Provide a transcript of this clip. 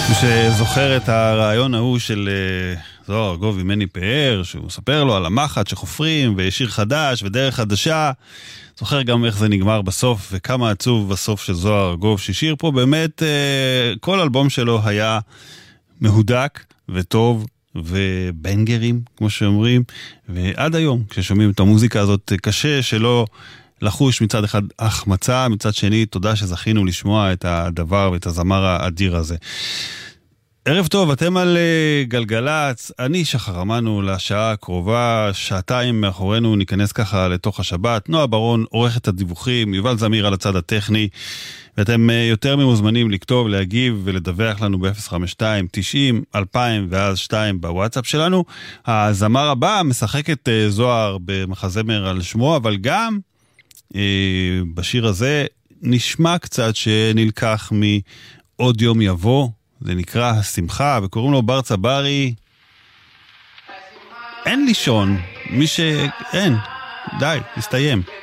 שזוכר את הרעיון ההוא של זוהר ארגוב עם מני פאר, שהוא מספר לו על המחט שחופרים ושיר חדש ודרך חדשה. זוכר גם איך זה נגמר בסוף וכמה עצוב בסוף של זוהר ארגוב, ששיר פה באמת כל אלבום שלו היה מהודק וטוב ובנגרים כמו שאומרים, ועד היום כששומעים את המוזיקה הזאת קשה שלא לחוש מצד אחד החמצה, מצד שני תודה שזכינו לשמוע את הדבר ואת הזמר האדיר הזה. ערב טוב, אתם על גלגלץ, אני שחר אמנו לשעה הקרובה, שעתיים מאחורינו ניכנס ככה לתוך השבת, נועה ברון עורכת הדיווחים, יובל זמיר על הצד הטכני, ואתם יותר ממוזמנים לכתוב, להגיב ולדווח לנו ב-052-90-2000 ואז 2 בוואטסאפ שלנו. הזמר הבא משחק את זוהר במחזמר על שמו, אבל גם בשיר הזה נשמע קצת שנלקח מעוד יום יבוא, זה נקרא השמחה, וקוראים לו בר צברי. אין לישון, אין, די, הסתיים.